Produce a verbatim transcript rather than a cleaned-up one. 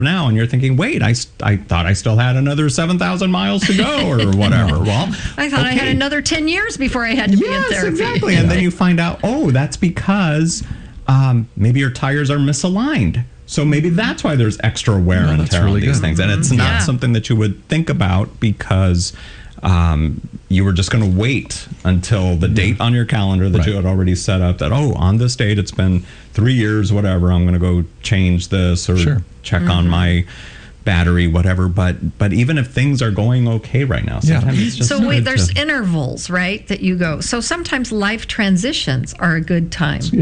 now, and you're thinking, wait, I, I thought I still had another seven thousand miles to go or whatever. Well, I thought okay. I had another ten years before I had to yes, be in therapy. Exactly. And then you find out, oh, that's because um, maybe your tires are misaligned. So maybe that's why there's extra wear no, and tear really on these good. things. And it's not yeah. something that you would think about because um, you were just going to wait until the date on your calendar that right. you had already set up that, oh, on this date, it's been three years, whatever, I'm going to go change this or sure. check mm-hmm. on my battery, whatever. But but even if things are going okay right now, sometimes yeah. it's just so wait, there's to, intervals, right, that you go. So sometimes life transitions are a good time.